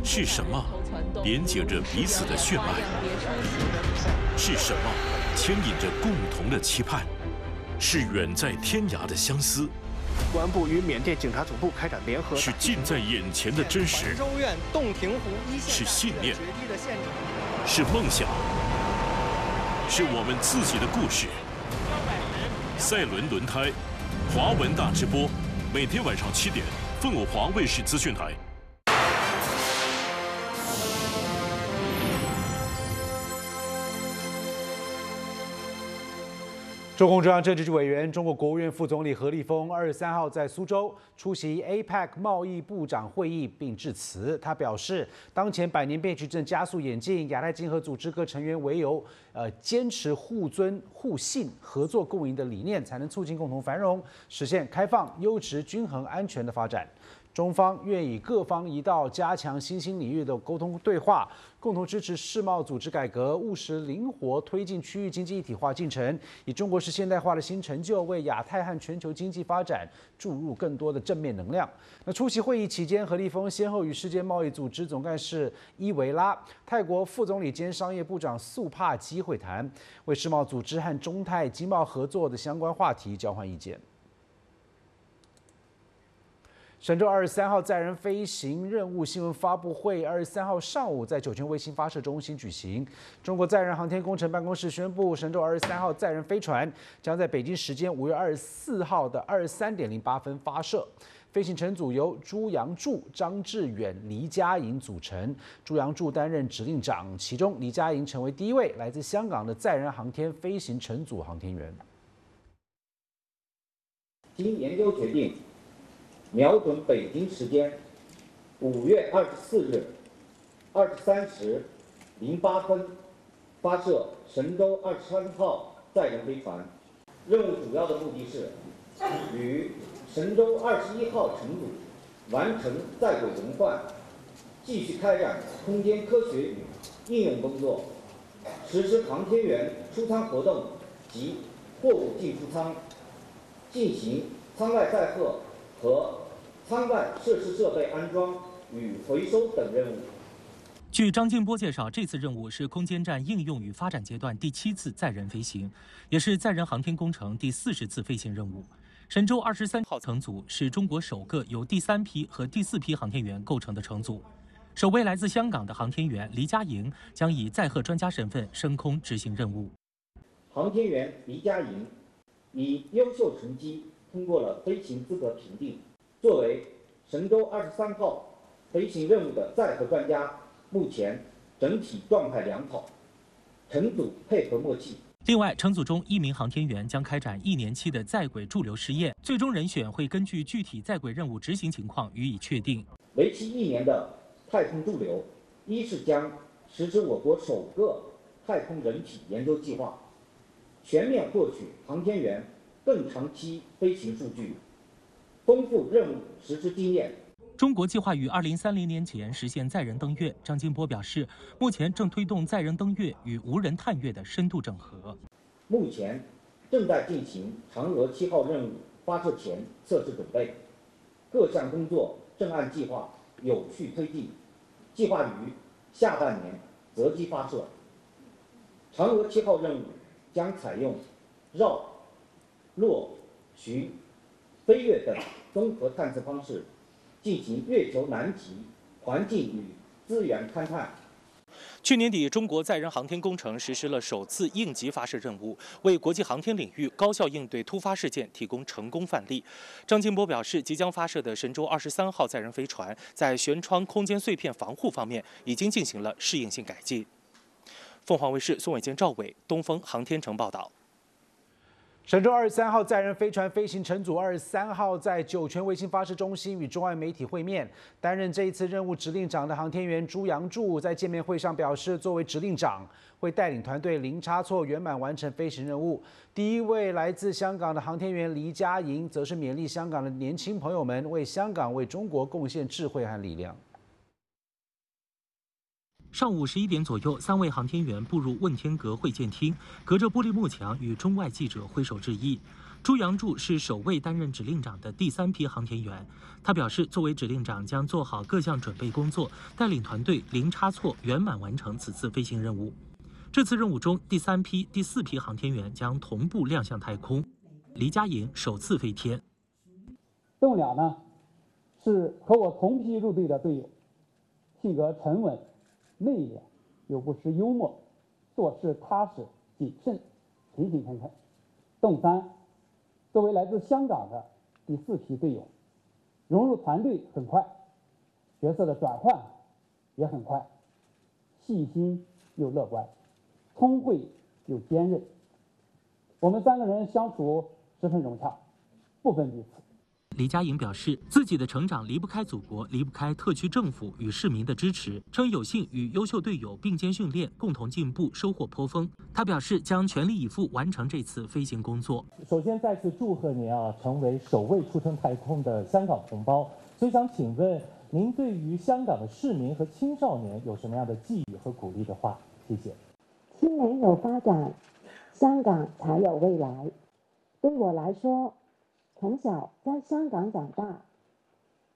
是什么连接着彼此的血脉？是什么牵引着共同的期盼？是远在天涯的相思。 公安部与缅甸警察总部开展联合。 是近在眼前的真实。 州院洞庭湖一线。 是信念。是梦想。是我们自己的故事。赛伦轮胎，华文大直播，每天晚上7点，凤凰华卫视资讯台。 中共中央政治局委员、中国国务院副总理何立峰23号在苏州出席 APEC 贸易部长会议并致辞。他表示，当前百年变局正加速演进，亚太经合组织各成员唯有坚持互尊互信、合作共赢的理念，才能促进共同繁荣，实现开放、优质、均衡、安全的发展。中方愿以各方一道，加强新兴领域的沟通对话，共同支持世贸组织改革，务实灵活推进区域经济一体化进程，以中国式现代化的新成就，为亚太和全球经济发展注入更多的正面能量。那出席会议期间，何立峰先后与世界贸易组织总干事伊维拉、泰国副总理兼商业部长素帕基会谈，为世贸组织和中泰经贸合作的相关话题交换意见。神舟23号载人飞行任务新闻发布会23号上午在酒泉卫星发射中心举行。中国载人航天工程办公室宣布，神舟23号载人飞船将在北京时间5月24号的23点08分发射。飞行乘组由朱杨柱、张志远、黎佳莹组成。朱杨柱担任指令长，其中黎佳莹成为第一位来自香港的载人航天飞行乘组航天员。 经研究决定，瞄准北京时间5月24日23时08分发射神舟23号载人飞船。任务主要的目的是与神舟21号乘组完成在轨轮换，继续开展空间科学与应用工作，实施航天员出舱活动及货物进出舱，进行舱外载荷和舱外设施设备安装与回收等任务。 据张金波介绍，这次任务是空间站应用与发展阶段第7次载人飞行，也是载人航天工程第40次飞行任务。神舟23号乘组是中国首个由第3批和第4批航天员构成的乘组。首位来自香港的航天员黎佳莹将以载荷专家身份升空执行任务。 航天员黎佳莹以优秀成绩通过了飞行资格评定。作为神舟23号飞行任务的载荷专家，目前整体状态良好，乘组配合默契。 另外，乘组中1名航天员将开展1年期的在轨驻留试验，最终人选会根据具体在轨任务执行情况予以确定。 为期1年的太空驻留，一是将实施我国首个太空人体研究计划，全面获取航天员更长期飞行数据，丰富任务实施经验。 中国计划于2030年前实现载人登月。张金波表示，目前正推动载人登月与无人探月的深度整合。 目前正在进行嫦娥7号任务发射前测试准备，各项工作正按计划有序推进，计划于下半年择机发射。嫦娥7号任务将采用绕、落、巡、飞跃等综合探测方式，进行月球南极环境与资源勘探。 去年底，中国载人航天工程实施了首次应急发射任务，为国际航天领域高效应对突发事件提供成功范例。张金波表示，即将发射的神舟23号载人飞船在舷窗空间碎片防护方面已经进行了适应性改进。凤凰卫视宋伟坚、赵伟，东风航天城报道。 神舟23号载人飞船飞行乘组23号在酒泉卫星发射中心与中外媒体会面。担任这一次任务指令长的航天员朱杨柱在见面会上表示，作为指令长，会带领团队零差错圆满完成飞行任务。第一位来自香港的航天员黎佳莹，则是勉励香港的年轻朋友们为香港、为中国贡献智慧和力量。 上午11点左右，3位航天员步入问天阁会见厅，隔着玻璃幕墙与中外记者挥手致意。 朱阳柱是首位担任指令长的第3批航天员。他表示，作为指令长，将做好各项准备工作，带领团队零差错圆满完成此次飞行任务。这次任务中，第3批、第4批航天员将同步亮相太空。黎佳颖首次飞天。 动鸟呢，是和我同批入队的队友，性格沉稳、内敛，又不失幽默，做事踏实谨慎，勤勤恳恳。动3，作为来自香港的第4批队友，融入团队很快，角色的转换也很快，细心又乐观，聪慧又坚韧。我们3个人相处十分融洽，不分彼此。 黎佳颖表示，自己的成长离不开祖国，离不开特区政府与市民的支持，称有幸与优秀队友并肩训练，共同进步，收获颇丰。他表示将全力以赴完成这次飞行工作。 首先再次祝贺您成为首位出征太空的香港同胞。所以想请问您对于香港的市民和青少年有什么样的寄语和鼓励的话？谢谢。 青年有发展，香港才有未来。对我来说，从小在香港长大，